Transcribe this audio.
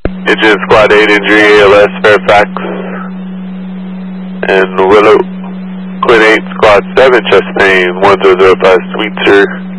Engine Squad 8 injury, ALS Fairfax. And Willow, Quinn 8, Squad 7, chest pain, 1005, Sweetser.